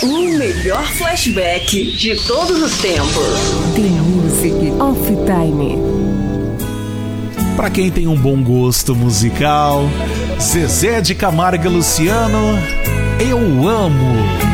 O melhor flashback de todos os tempos. The Music of Time. Pra quem tem um bom gosto musical, Zezé de Camargo e Luciano, Eu Amo.